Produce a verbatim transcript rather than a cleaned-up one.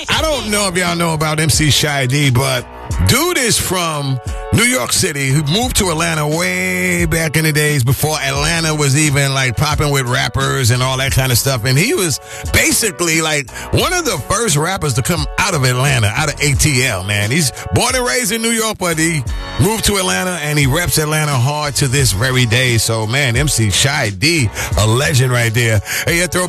I don't know if y'all know about M C Shy D, but dude is from New York City, who moved to Atlanta way back in the days before Atlanta was even like popping with rappers and all that kind of stuff. And he was basically like one of the first rappers to come out of Atlanta, out of A T L, man. He's born and raised in New York, but he moved to Atlanta and he reps Atlanta hard to this very day. So, man, M C Shy D, a legend right there. Hey, throw